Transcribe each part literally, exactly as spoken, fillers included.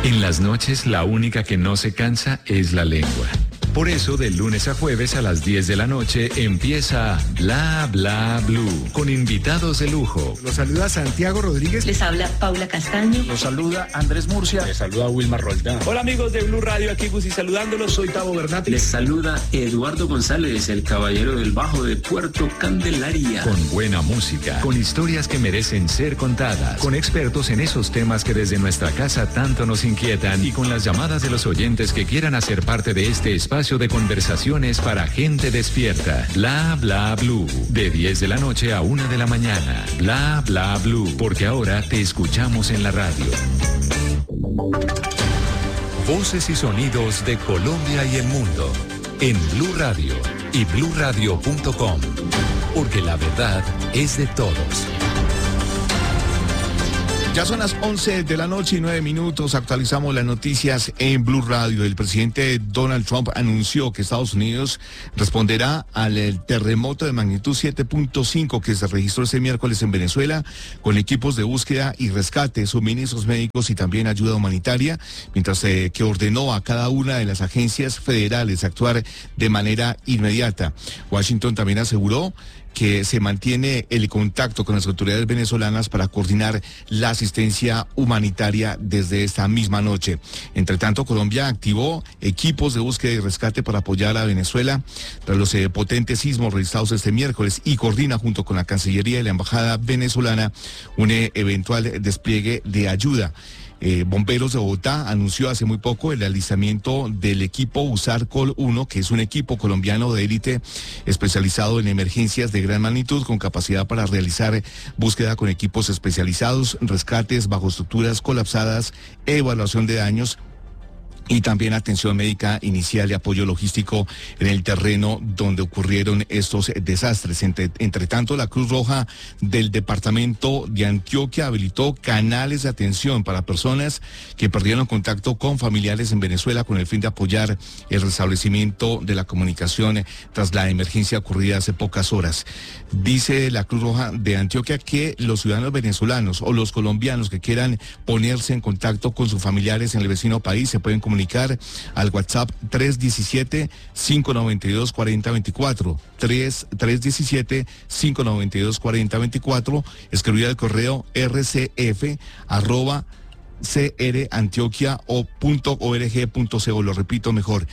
En las noches, la única que no se cansa es la lengua. Por eso, de lunes a jueves a las diez de la noche empieza Bla Bla Blue, con invitados de lujo. Los saluda Santiago Rodríguez. Les habla Paula Castaño. Los saluda Andrés Murcia. Les saluda Wilmar Roldán. Hola amigos de Blue Radio, aquí Gusi saludándolos. Soy Tavo Bernati. Les saluda Eduardo González, el caballero del bajo de Puerto Candelaria. Con buena música, con historias que merecen ser contadas, con expertos en esos temas que desde nuestra casa tanto nos inquietan y con las llamadas de los oyentes que quieran hacer parte de este espacio de conversaciones para gente despierta. Bla Bla Blue, de diez de la noche a una de la mañana. Bla Bla Blue, porque ahora te escuchamos en la radio. Voces y sonidos de Colombia y el mundo en Blue Radio y blue radio punto com, porque la verdad es de todos. Ya son las once de la noche y nueve minutos. Actualizamos las noticias en Blue Radio. El presidente Donald Trump anunció que Estados Unidos responderá al terremoto de magnitud siete punto cinco que se registró este miércoles en Venezuela con equipos de búsqueda y rescate, suministros médicos y también ayuda humanitaria, mientras eh, que ordenó a cada una de las agencias federales actuar de manera inmediata. Washington también aseguró que se mantiene el contacto con las autoridades venezolanas para coordinar la asistencia humanitaria desde esta misma noche. Entre tanto, Colombia activó equipos de búsqueda y rescate para apoyar a Venezuela tras los eh, potentes sismos registrados este miércoles y coordina junto con la Cancillería y la Embajada venezolana un eh, eventual despliegue de ayuda. Eh, Bomberos de Bogotá anunció hace muy poco el alistamiento del equipo USAR-Col uno, que es un equipo colombiano de élite especializado en emergencias de gran magnitud con capacidad para realizar búsqueda con equipos especializados, rescates bajo estructuras colapsadas, evaluación de daños y también atención médica inicial y apoyo logístico en el terreno donde ocurrieron estos desastres. Entre, entre tanto, la Cruz Roja del departamento de Antioquia habilitó canales de atención para personas que perdieron contacto con familiares en Venezuela con el fin de apoyar el restablecimiento de la comunicación tras la emergencia ocurrida hace pocas horas. Dice la Cruz Roja de Antioquia que los ciudadanos venezolanos o los colombianos que quieran ponerse en contacto con sus familiares en el vecino país se pueden comunicar comunicar al WhatsApp tres uno siete, cinco nueve dos, cuatro cero dos cuatro, tres uno siete, cinco nueve dos, cuatro cero dos cuatro, escribir al correo rcf arroba crantioquia o punto org punto co, lo repito mejor,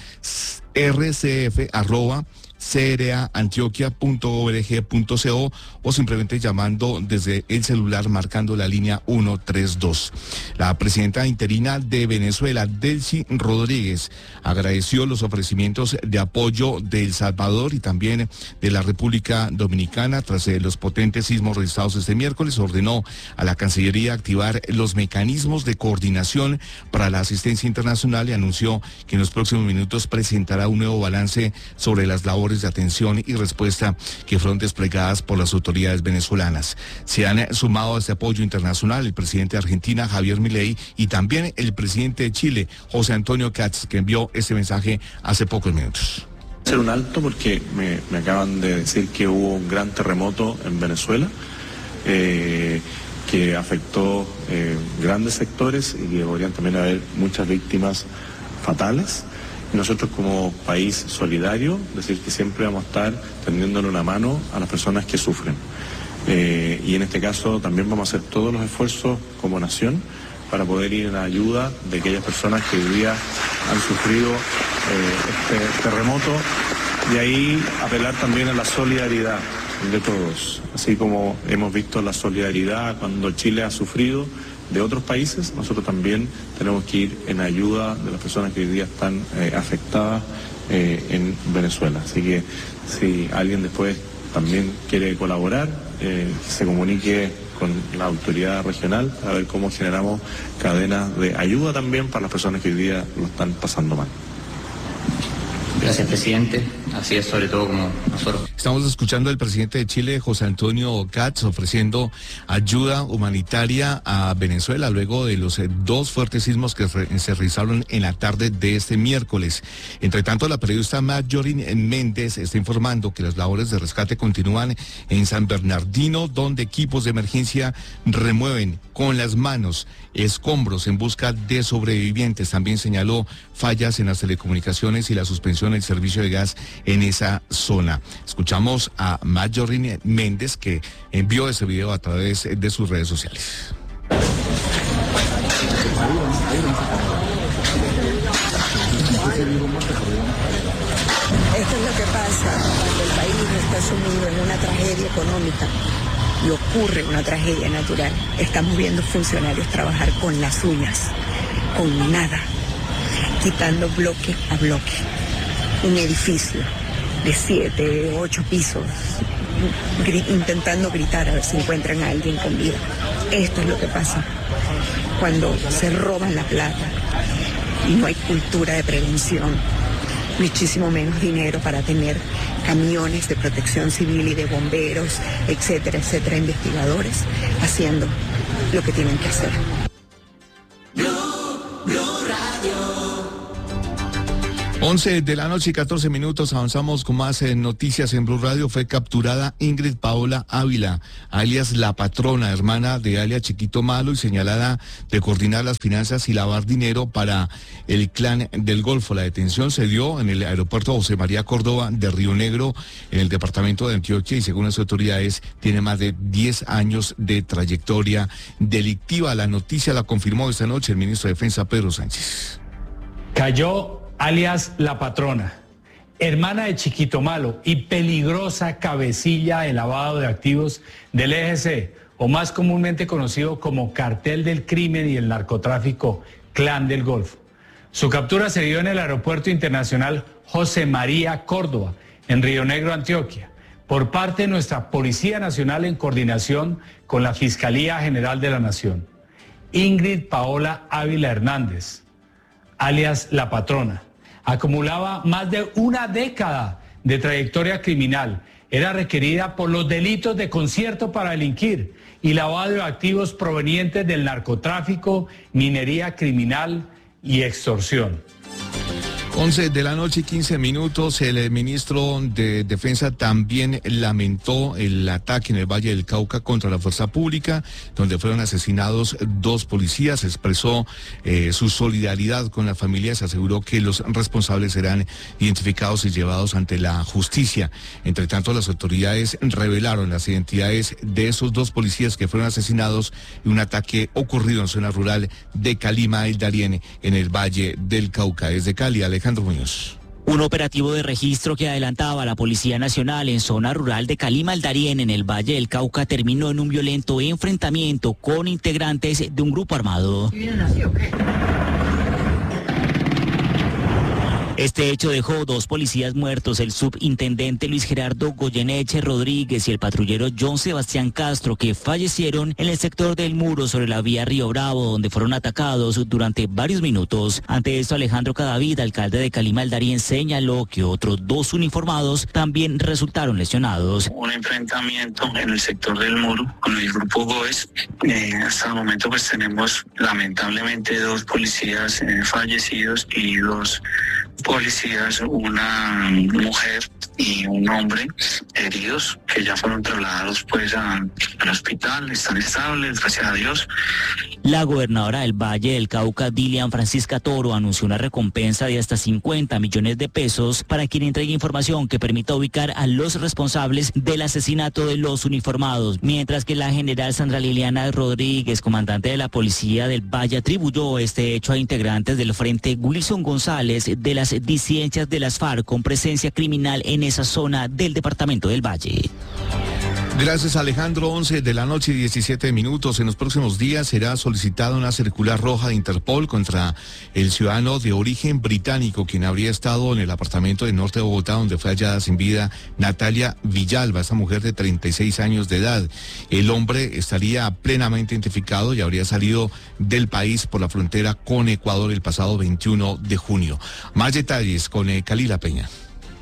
rcf arroba crantioquia punto org punto co o simplemente llamando desde el celular marcando la línea ciento treinta y dos. La presidenta interina de Venezuela, Delcy Rodríguez, agradeció los ofrecimientos de apoyo de El Salvador y también de la República Dominicana tras eh, los potentes sismos registrados este miércoles. Ordenó a la Cancillería activar los mecanismos de coordinación para la asistencia internacional y anunció que en los próximos minutos presentará un nuevo balance sobre las labores de atención y respuesta que fueron desplegadas por las autoridades venezolanas. Se han sumado a este apoyo internacional el presidente de Argentina, Javier Milei, y también el presidente de Chile, José Antonio Kats, que envió este mensaje hace pocos minutos. Hacer un alto porque me, me acaban de decir que hubo un gran terremoto en Venezuela eh, que afectó eh, grandes sectores y que podrían también haber muchas víctimas fatales. Nosotros como país solidario, decir que siempre vamos a estar tendiéndole una mano a las personas que sufren. Eh, y en este caso también vamos a hacer todos los esfuerzos como nación para poder ir en la ayuda de aquellas personas que hoy día han sufrido eh, este terremoto y ahí apelar también a la solidaridad de todos. Así como hemos visto la solidaridad cuando Chile ha sufrido de otros países, nosotros también tenemos que ir en ayuda de las personas que hoy día están eh, afectadas eh, en Venezuela. Así que si alguien después también quiere colaborar, eh, se comunique con la autoridad regional para ver cómo generamos cadenas de ayuda también para las personas que hoy día lo están pasando mal. Gracias, presidente. así es sobre todo como nosotros. Estamos escuchando al presidente de Chile, José Antonio Kats, ofreciendo ayuda humanitaria a Venezuela luego de los eh, dos fuertes sismos que re- se realizaron en la tarde de este miércoles. Entre tanto, la periodista Marjorie Méndez está informando que las labores de rescate continúan en San Bernardino, donde equipos de emergencia remueven con las manos escombros en busca de sobrevivientes. También señaló fallas en las telecomunicaciones y la suspensión del servicio de gas en esa zona. Escuchamos a Marjorie Méndez, que envió ese video a través de sus redes sociales. Esto es lo que pasa cuando el país está sumido en una tragedia económica y ocurre una tragedia natural. Estamos viendo funcionarios trabajar con las uñas, con nada, quitando bloque a bloque. Un edificio de siete, ocho pisos, gri- intentando gritar a ver si encuentran a alguien con vida. Esto es lo que pasa cuando se roban la plata y no hay cultura de prevención, muchísimo menos dinero para tener camiones de protección civil y de bomberos, etcétera, etcétera, investigadores haciendo lo que tienen que hacer. once de la noche y catorce minutos, avanzamos con más eh, noticias en Blue Radio. Fue capturada Ingrid Paola Ávila, alias La Patrona, hermana de alias Chiquito Malo y señalada de coordinar las finanzas y lavar dinero para el clan del Golfo. La detención se dio en el aeropuerto José María Córdoba de Río Negro, en el departamento de Antioquia, y según las autoridades tiene más de diez años de trayectoria delictiva. La noticia la confirmó esta noche el ministro de Defensa, Pedro Sánchez. Cayó alias La Patrona, hermana de Chiquito Malo y peligrosa cabecilla de lavado de activos del E G C, o más comúnmente conocido como Cartel del Crimen y el Narcotráfico, Clan del Golfo. Su captura se dio en el Aeropuerto Internacional José María Córdoba, en Río Negro, Antioquia, por parte de nuestra Policía Nacional en coordinación con la Fiscalía General de la Nación. Ingrid Paola Ávila Hernández, alias La Patrona, acumulaba más de una década de trayectoria criminal. Era requerida por los delitos de concierto para delinquir y lavado de activos provenientes del narcotráfico, minería criminal y extorsión. once de la noche y quince minutos, el ministro de Defensa también lamentó el ataque en el Valle del Cauca contra la fuerza pública, donde fueron asesinados dos policías. Expresó eh, su solidaridad con las familias, aseguró que los responsables serán identificados y llevados ante la justicia. Entre tanto, las autoridades revelaron las identidades de esos dos policías que fueron asesinados en un ataque ocurrido en zona rural de Calima el Darién, en el Valle del Cauca. Desde Cali, Alejandro Muñoz. Un operativo de registro que adelantaba la Policía Nacional en zona rural de Calima el Darién, en el Valle del Cauca, terminó en un violento enfrentamiento con integrantes de un grupo armado. Este hecho dejó dos policías muertos, el subintendente Luis Gerardo Goyeneche Rodríguez y el patrullero John Sebastián Castro, que fallecieron en el sector del Muro sobre la vía Río Bravo, donde fueron atacados durante varios minutos. Ante esto, Alejandro Cadavid, alcalde de Calima el Darién, señaló que otros dos uniformados también resultaron lesionados. Un enfrentamiento en el sector del Muro con el grupo Goes. Eh, hasta el momento pues tenemos lamentablemente dos policías eh, fallecidos y dos policías, una mujer y un hombre heridos, que ya fueron trasladados pues a, al hospital, están estables, gracias a Dios. La gobernadora del Valle del Cauca, Dilian Francisca Toro, anunció una recompensa de hasta cincuenta millones de pesos para quien entregue información que permita ubicar a los responsables del asesinato de los uniformados, mientras que la general Sandra Liliana Rodríguez, comandante de la policía del Valle, atribuyó este hecho a integrantes del Frente Wilson González de las disidencias de las FARC con presencia criminal en esa zona del departamento del Valle. Gracias, Alejandro. once de la noche y diecisiete minutos. En los próximos días será solicitada una circular roja de Interpol contra el ciudadano de origen británico, quien habría estado en el apartamento del norte de Bogotá, donde fue hallada sin vida Natalia Villalba, esa mujer de treinta y seis años de edad. El hombre estaría plenamente identificado y habría salido del país por la frontera con Ecuador el pasado veintiuno de junio. Más detalles con eh, Kalila Peña.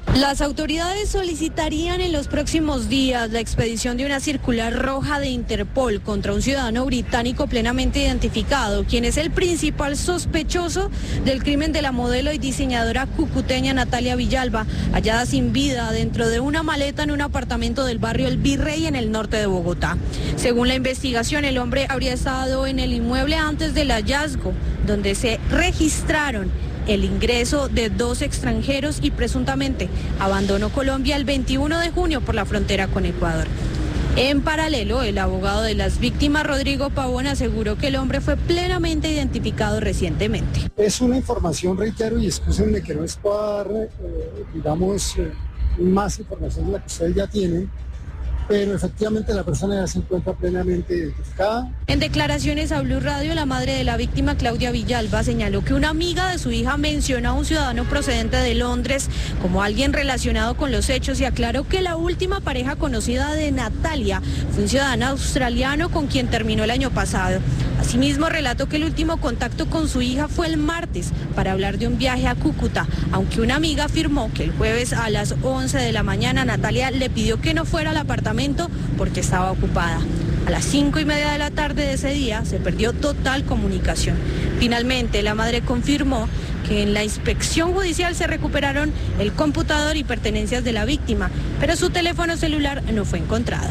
Las autoridades solicitarían en los próximos días la expedición de una circular roja de Interpol contra un ciudadano británico plenamente identificado, quien es el principal sospechoso del crimen de la modelo y diseñadora cucuteña Natalia Villalba, hallada sin vida dentro de una maleta en un apartamento del barrio El Virrey en el norte de Bogotá. Según la investigación, el hombre habría estado en el inmueble antes del hallazgo, donde se registraron el ingreso de dos extranjeros y presuntamente abandonó Colombia el veintiuno de junio por la frontera con Ecuador. En paralelo, el abogado de las víctimas, Rodrigo Pavón, aseguró que el hombre fue plenamente identificado recientemente. Es una información, reitero, y excúsenme que no les pueda dar, eh, digamos, eh, más información de la que ustedes ya tienen, pero efectivamente la persona ya se encuentra plenamente identificada. En declaraciones a Blue Radio, la madre de la víctima, Claudia Villalba, señaló que una amiga de su hija mencionó a un ciudadano procedente de Londres como alguien relacionado con los hechos y aclaró que la última pareja conocida de Natalia fue un ciudadano australiano con quien terminó el año pasado. Asimismo, relató que el último contacto con su hija fue el martes para hablar de un viaje a Cúcuta, aunque una amiga afirmó que el jueves a las once de la mañana Natalia le pidió que no fuera al apartamento porque estaba ocupada. A las cinco y media de la tarde de ese día se perdió total comunicación. Finalmente, la madre confirmó que en la inspección judicial se recuperaron el computador y pertenencias de la víctima, pero su teléfono celular no fue encontrado.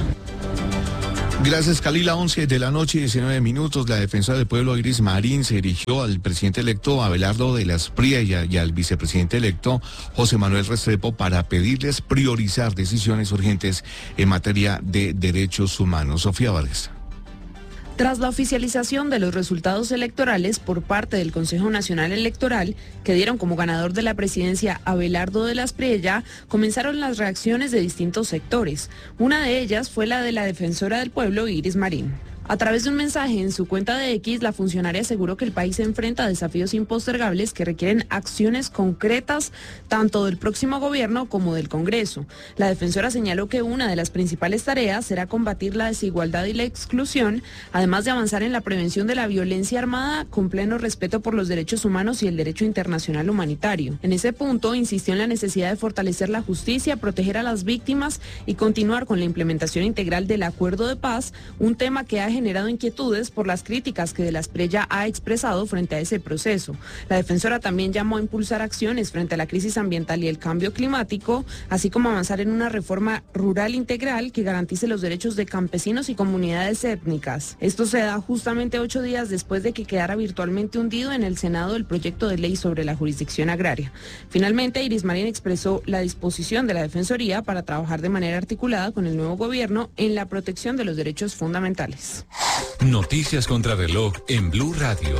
Gracias, Calila. once de la noche y diecinueve minutos. La defensora del pueblo, Iris Marín, se dirigió al presidente electo Abelardo de las Priella y al vicepresidente electo José Manuel Restrepo para pedirles priorizar decisiones urgentes en materia de derechos humanos. Sofía Vargas. Tras la oficialización de los resultados electorales por parte del Consejo Nacional Electoral, que dieron como ganador de la presidencia Abelardo de las Priella, comenzaron las reacciones de distintos sectores. Una de ellas fue la de la defensora del pueblo, Iris Marín. A través de un mensaje en su cuenta de X, la funcionaria aseguró que el país se enfrenta a desafíos impostergables que requieren acciones concretas tanto del próximo gobierno como del Congreso. La defensora señaló que una de las principales tareas será combatir la desigualdad y la exclusión, además de avanzar en la prevención de la violencia armada con pleno respeto por los derechos humanos y el derecho internacional humanitario. En ese punto, insistió en la necesidad de fortalecer la justicia, proteger a las víctimas y continuar con la implementación integral del acuerdo de paz, un tema que ha generado inquietudes por las críticas que de las Priella ha expresado frente a ese proceso. La defensora también llamó a impulsar acciones frente a la crisis ambiental y el cambio climático, así como avanzar en una reforma rural integral que garantice los derechos de campesinos y comunidades étnicas. Esto se da justamente ocho días después de que quedara virtualmente hundido en el Senado el proyecto de ley sobre la jurisdicción agraria. Finalmente, Iris Marín expresó la disposición de la Defensoría para trabajar de manera articulada con el nuevo gobierno en la protección de los derechos fundamentales. Noticias contra reloj en Blue Radio.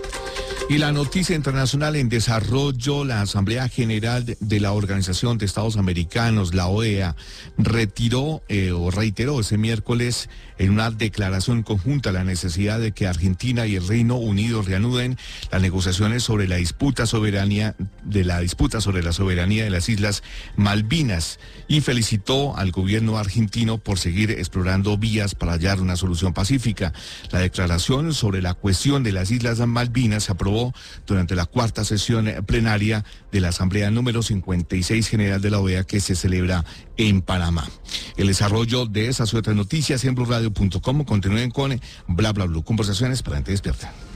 Y la noticia internacional en desarrollo, la Asamblea General de la Organización de Estados Americanos, la O E A, retiró eh, o reiteró ese miércoles en una declaración conjunta la necesidad de que Argentina y el Reino Unido reanuden las negociaciones sobre la disputa soberanía de la disputa sobre la soberanía de las Islas Malvinas y felicitó al gobierno argentino por seguir explorando vías para hallar una solución pacífica. La declaración sobre la cuestión de las Islas Malvinas se aprobó durante la cuarta sesión plenaria de la Asamblea número cincuenta y seis General de la O E A que se celebra en Panamá. El desarrollo de esas y otras noticias en blue radio punto com. Continúen con Bla Bla Blue, conversaciones para gente despierta.